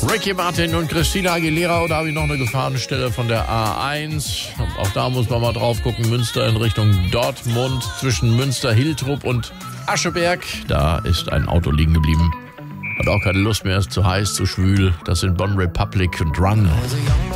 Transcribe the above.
Ricky Martin und Christina Aguilera, da habe ich noch eine Gefahrenstelle von der A1. Auch da muss man mal drauf gucken. Münster in Richtung Dortmund, zwischen Münster-Hiltrup und Ascheberg. Da ist ein Auto liegen geblieben. Hat auch keine Lust mehr, ist zu heiß, zu schwül. Das sind Bon Republic und Run.